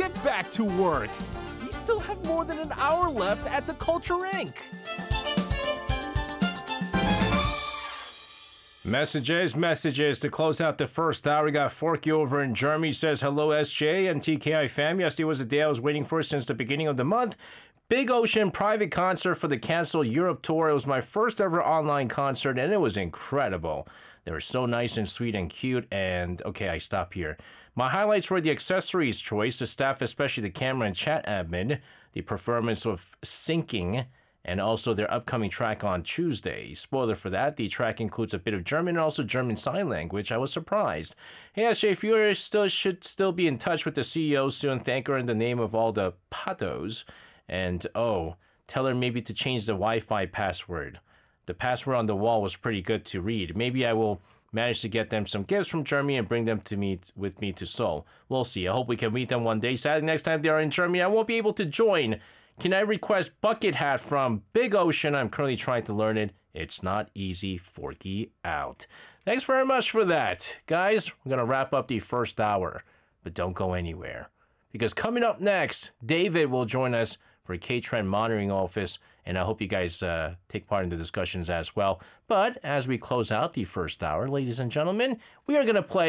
get back to work. We still have more than an hour left at the Culture Inc. Messages to close out the first hour. We got Forky over in Germany. Says, hello, SJ and TKI fam. Yesterday was the day I was waiting for since the beginning of the month. Big Ocean private concert for the canceled Europe tour. It was my first ever online concert, and it was incredible. They were so nice and sweet and cute, and okay, I stop here. My highlights were the accessories choice, the staff, especially the camera and chat admin, the performance of Syncing, and also their upcoming track on Tuesday. Spoiler for that, the track includes a bit of German and also German Sign Language. I was surprised. Hey, SJ, if you should still be in touch with the CEO soon, thank her in the name of all the patos. And, oh, tell her maybe to change the Wi-Fi password. The password on the wall was pretty good to read. Maybe I will manage to get them some gifts from Germany and bring them to meet with me to Seoul. We'll see. I hope we can meet them one day. Sadly, next time they are in Germany, I won't be able to join. Can I request Bucket Hat from Big Ocean? I'm currently trying to learn it. It's not easy. Forky out. Thanks very much for that. Guys, we're going to wrap up the first hour, but don't go anywhere. Because coming up next, David will join us for K-Trend Monitoring Office, and I hope you guys take part in the discussions as well. But as we close out the first hour, ladies and gentlemen, we are going to play